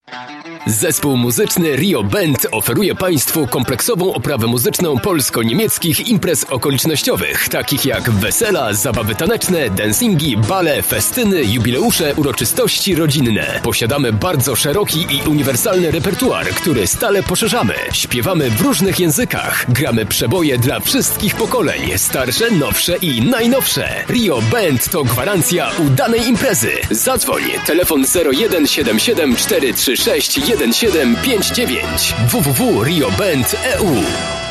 Zespół muzyczny Rio Band oferuje Państwu kompleksową oprawę muzyczną polsko-niemieckich imprez okolicznościowych, takich jak wesela, zabawy taneczne, dancingi, bale, festyny, jubileusze, uroczystości rodzinne. Posiadamy bardzo szeroki i uniwersalny repertuar, który stale poszerzamy. Śpiewamy w różnych językach. Gramy przeboje dla wszystkich pokoleń, starsze, nowsze i najnowsze. Rio Band to gwarancja udanej imprezy. Zadzwoń, telefon 0177 436 1759 www.rioband.eu